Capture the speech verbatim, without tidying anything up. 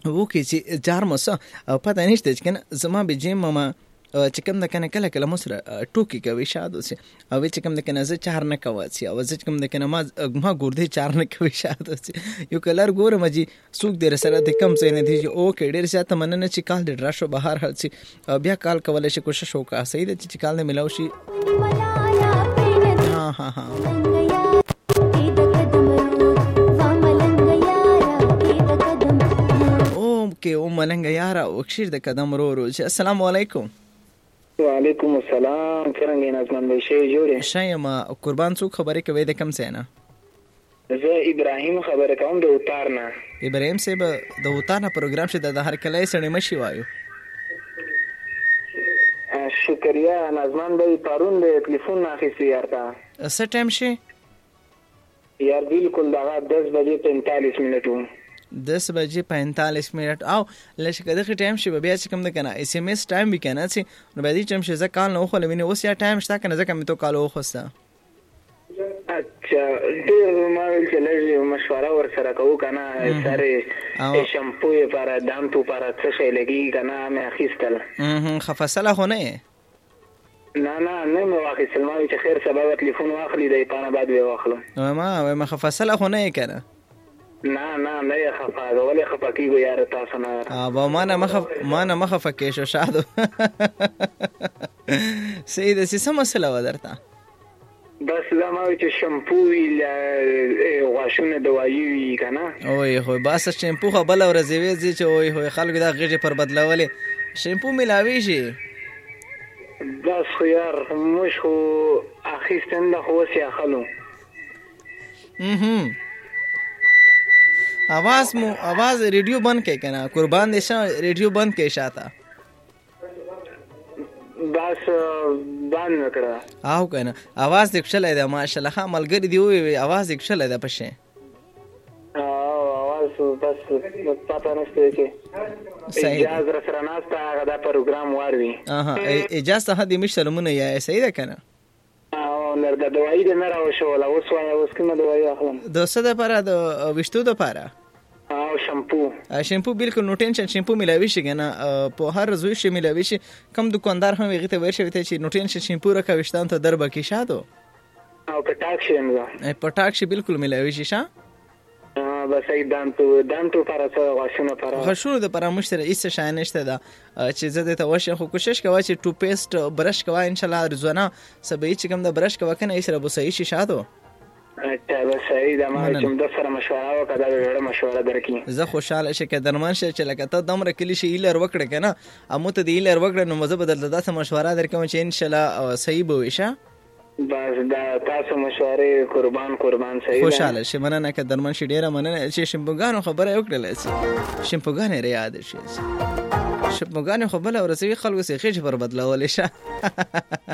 وکي چې جار مسه پته نشته چې کنه زما به جیم ما چې کوم د کنه کله کله مسره ټوکی کوي شاده سي او چې کوم د کنه ز چار نه کوي سي او چې کوم د کنه ما ما ګورده چار نه کوي شاده سي یو کلر ګورم چې سوق در سره د کم څه نه دي او کې ډیر ساته مننه چې کال د راشو بهر هل سي بیا کال کولای شي کوشش وکړه صحیح ده چې کال نه ملاو شي ها ها ها او کې او ملنګ یارا او خیر د قدم رو رو السلام علیکم وعلیکم السلام څنګه نازمن به شي جوړه شایم قربان څوک خبرې کوي د کم څه نه زه ابراهیم خبره کوم د اوتار نه ابراهیم صاحب د اوتار نه پروګرام شه د هر کله سړی مشي وایو شکریا نازمن به پرون د ټلیفون اخیستی یارتا څه ټایم شي یار بالکل دا دس بجې پینتالیس منټو دس بجې پینتالیس منټ او لکه دغه ټایم شي بیا چې کوم د کنه اس ام اس ټایم وی کنه چې نو به دې ټایم شي ځکه کال نو خو لوینه اوس یا ټایم شته کنه ځکه مې تو کال وخسته اچھا ډیر ما چې لږ مشوره ور سره کوو کنه سره شامپو لپاره دانتو لپاره څه شي لګي کنه مې اخیستل هم خفصله خو نه نه نه نه مې واخیستل ما چې خیر سبب ټلیفون واخلې دی پانه بعد به واخلم ما ما خفصله خو نه کنه نه نه نه خفا ولې خفا کیږي یار تاسو نه ابا ما نه مخ ما نه مخ فکې شو شادو سید سې سم مسله ودرته بس دا ما چې شامپو وی غوښنه دوايي وی کنه اوه خو بس شامپو خو بل ورځي وی چې اوه خو خلک دا غږی پر بدلولې شامپو ملاوي شي بس خو یار مش خو اخیستن د خو سي اخلو هم आवाज मु आवाज रेडियो बंद के कना कुर्बान देशा रेडियो बंद के शाता बस बंद नकड़ा आओ कना आवाज दिखले दा माशाल्लाह हा मलगरी दी हुई आवाज दिखले दा पछे आवाज बस पता नसते के اجازه سره ناستا غدا پروګرام واروي اها اجازه هدي مشلمونه یا صحیح ده کنه او نر د دوايي د نه راو شو لا اوس وای اوس کومه دوايي اخلم د څه د لپاره د وشتو د لپاره او شامپو شامپو بالکل نو ټینشن شامپو ملاوي شي کنه په هر زوی شي ملاوي شي کم دکاندار هم ویغه ته ورشي ته چې نو ټینشن شامپو راکويشتان ته دربه کې شادو او پټاک شي نه پټاک شي بالکل ملاوي شي شا بس ای دانتو دانتو پر څه غوښنه پر غوښنه د پراموش سره هیڅ شای نشته دا چې زه د توشه خو کوشش کوم چې ټو پیسټ برش کوم ان شاء الله رضوانه سبې چې کوم د برش کوم کنه یې سره بو صحیح شي شادو اته بس ای دا ما چې د سره مشوره وکړه دا ډېره مشوره درکې زه خوشاله شې کې درمان شې چې لکه ته دمر کلی شي ایلر وکړه کنه امو ته دی ایلر وکړه نو مزه بدل داسه مشوره درکوم چې ان شاء الله صحیح به وشه بس دا تاسو مشوره قربان قربان صحیح خوشاله شې مننه که درمان شي ډیره مننه چې شمبوګانو خبره وکړل شي شمبوګانې ریاد شي شمبوګانې خو بل ورسوي خلکو سي خېج پر بدلول شي